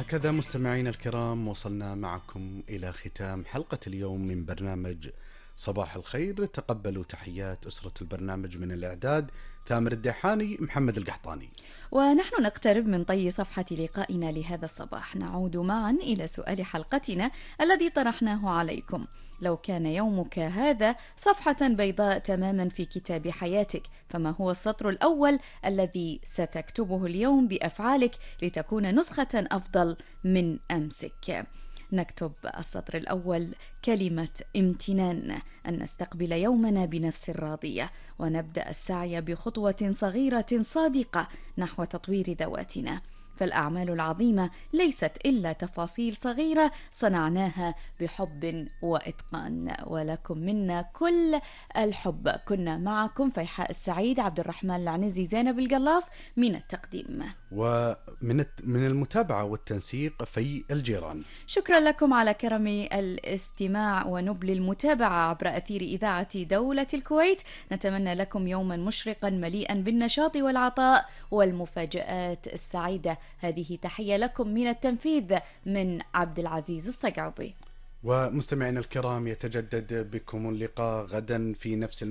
هكذا مستمعينا الكرام وصلنا معكم إلى ختام حلقة اليوم من برنامج صباح الخير. تقبلوا تحيات أسرة البرنامج من الإعداد ثامر الديحاني، محمد القحطاني. ونحن نقترب من طي صفحة لقائنا لهذا الصباح. نعود معا إلى سؤال حلقتنا الذي طرحناه عليكم: لو كان يومك هذا صفحة بيضاء تماما في كتاب حياتك، فما هو السطر الأول الذي ستكتبه اليوم بأفعالك لتكون نسخة أفضل من أمسك؟ نكتب السطر الأول كلمة امتنان، أن نستقبل يومنا بنفس راضية، ونبدأ السعي بخطوة صغيرة صادقة نحو تطوير ذواتنا. فالأعمال العظيمة ليست إلا تفاصيل صغيرة صنعناها بحب وإتقان. ولكم منا كل الحب. كنا معكم فيحاء السعيد، عبد الرحمن العنزي، زينب القلاف من التقديم، ومن المتابعة والتنسيق في الجيران. شكرا لكم على كرم الاستماع ونبل المتابعة عبر أثير إذاعة دولة الكويت. نتمنى لكم يوما مشرقا مليئا بالنشاط والعطاء والمفاجآت السعيدة. هذه تحية لكم من التنفيذ من عبد العزيز الصقعبي. ومستمعينا الكرام، يتجدد بكم اللقاء غدا في نفس